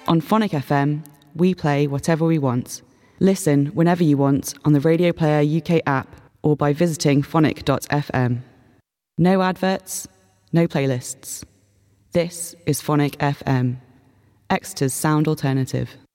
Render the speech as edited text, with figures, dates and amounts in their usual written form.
On Phonic FM, we play whatever we want. Listen whenever you want on the Radio Player UK app or by visiting phonic.fm. No adverts, no playlists. This is Phonic FM, Exeter's sound alternative.